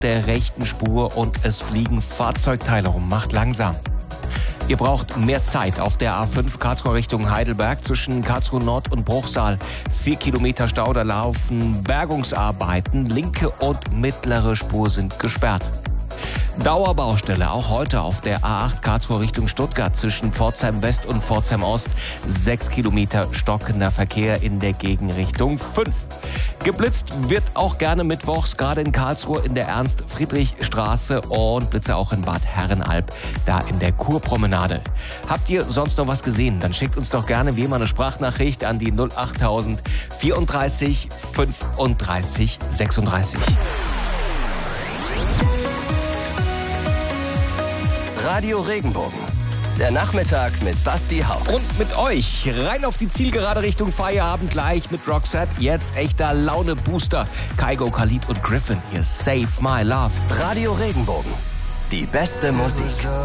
der rechten Spur und es fliegen Fahrzeugteile rum. Macht langsam. Ihr braucht mehr Zeit auf der A5 Karlsruhe Richtung Heidelberg zwischen Karlsruhe Nord und Bruchsal. 4 Kilometer Stau, da laufen Bergungsarbeiten. Linke und mittlere Spur sind gesperrt. Dauerbaustelle, auch heute auf der A8 Karlsruhe Richtung Stuttgart zwischen Pforzheim West und Pforzheim Ost. 6 Kilometer stockender Verkehr in der Gegenrichtung 5. Geblitzt wird auch gerne mittwochs, gerade in Karlsruhe in der Ernst-Friedrich-Straße und Blitze auch in Bad Herrenalb, da in der Kurpromenade. Habt ihr sonst noch was gesehen? Dann schickt uns doch gerne wie immer eine Sprachnachricht an die 08000 34 35 36. Radio Regenbogen. Der Nachmittag mit Basti Hauck. Und mit euch rein auf die Zielgerade Richtung Feierabend gleich mit Roxette. Jetzt echter Laune-Booster. Kygo, Khalid und Griffin. Hier Save My Love. Radio Regenbogen. Die beste Musik.